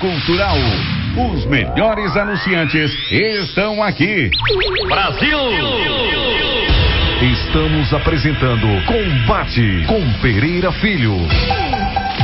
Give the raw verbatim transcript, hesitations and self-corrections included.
Cultural. Os melhores anunciantes estão aqui. Brasil! Estamos apresentando Combate com Pereira Filho.